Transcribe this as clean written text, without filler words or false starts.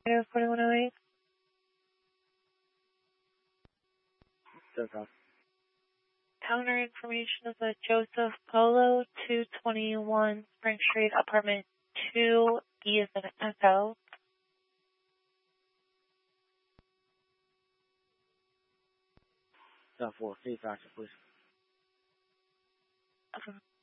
4108. Counter information is a Joseph Polo, 221 Spring Street, apartment 2, E is an Echo. South 4, feed factor, please. Okay.